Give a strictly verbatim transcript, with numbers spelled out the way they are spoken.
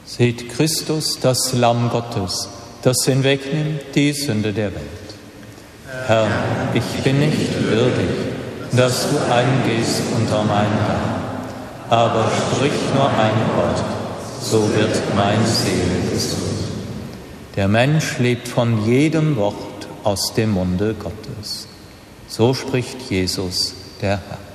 Seht Christus, das Lamm Gottes, das hinwegnimmt die Sünde der Welt. Herr, ich bin nicht würdig, dass du eingehst unter mein Dach, aber sprich nur ein Wort, so wird meine Seele gesund. Der Mensch lebt von jedem Wort aus dem Munde Gottes. So spricht Jesus, der Herr.